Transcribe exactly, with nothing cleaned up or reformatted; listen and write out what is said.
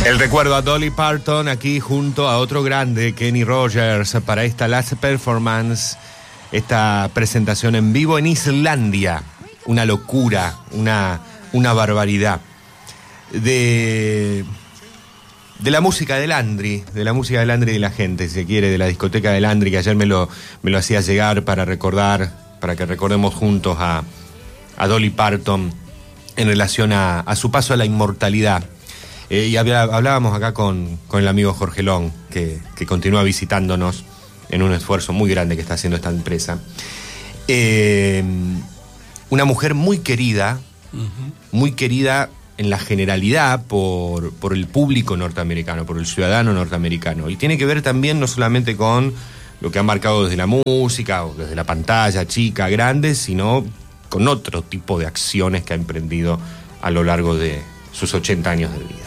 El recuerdo a Dolly Parton aquí junto a otro grande, Kenny Rogers, para esta last performance, esta presentación en vivo en Islandia. Una locura, una, una barbaridad. De, de la música de Landry, de la música de Landry y de la gente, si se quiere, de la discoteca de Landry, que ayer me lo, me lo hacía llegar para recordar, para que recordemos juntos a, a Dolly Parton en relación a, a su paso a la inmortalidad. Eh, y había, hablábamos acá con, con el amigo Jorge Long, que, que continúa visitándonos en un esfuerzo muy grande que está haciendo esta empresa. Eh, una mujer muy querida, uh-huh. muy querida en la generalidad por, por el público norteamericano, por el ciudadano norteamericano. Y tiene que ver también no solamente con lo que ha marcado desde la música o desde la pantalla chica, grande, sino con otro tipo de acciones que ha emprendido a lo largo de sus ochenta años de vida.